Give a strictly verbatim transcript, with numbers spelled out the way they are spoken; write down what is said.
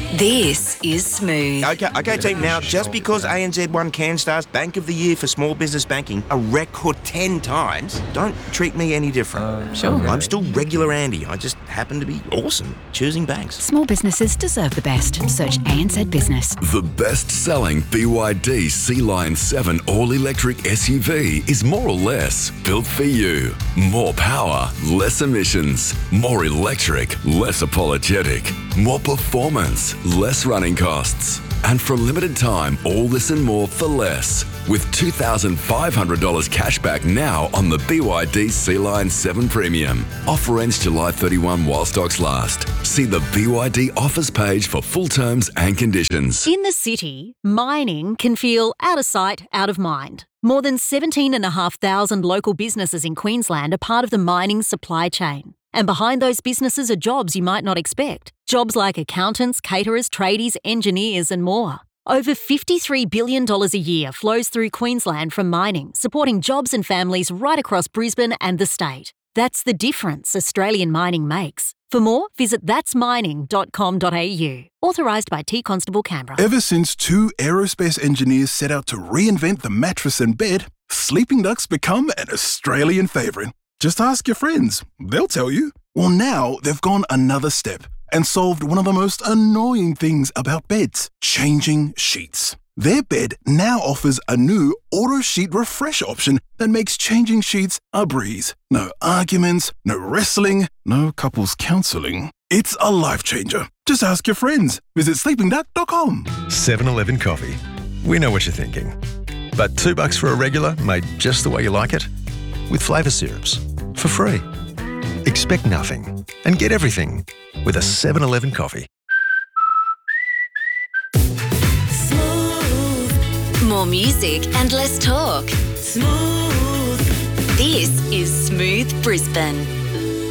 This is Smooth. Okay, okay, team. Now, just because A N Z won CanStar's Bank of the Year for small business banking a record ten times, don't treat me any different. Uh, sure. I'm still regular Andy. I just happen to be awesome choosing banks. Small businesses deserve the best. Search A N Z Business. The best-selling B Y D Sea Lion seven all-electric S U V is more or less built for you. More power, less emissions. More electric, less apologetic. More performance, less running costs. And for a limited time, all this and more for less. With two thousand five hundred dollars cash back now on the B Y D Sea Lion seven Premium. Offer ends July thirty-first while stocks last. See the B Y D offers page for full terms and conditions. In the city, mining can feel out of sight, out of mind. More than seventeen thousand five hundred local businesses in Queensland are part of the mining supply chain. And behind those businesses are jobs you might not expect. Jobs like accountants, caterers, tradies, engineers and more. Over fifty-three billion dollars a year flows through Queensland from mining, supporting jobs and families right across Brisbane and the state. That's the difference Australian mining makes. For more, visit thats mining dot com dot a u. Authorised by T Constable Canberra. Ever since two aerospace engineers set out to reinvent the mattress and bed, sleeping ducks become an Australian favourite. Just ask your friends. They'll tell you. Well, now they've gone another step and solved one of the most annoying things about beds, changing sheets. Their bed now offers a new auto sheet refresh option that makes changing sheets a breeze. No arguments, no wrestling, no couples counselling. It's a life changer. Just ask your friends. Visit sleeping duck dot com. seven eleven coffee. We know what you're thinking. But two bucks for a regular made just the way you like it? With flavour syrups. For free. Expect nothing and get everything with a seven eleven coffee. Smooth. More music and less talk. Smooth. This is Smooth Brisbane.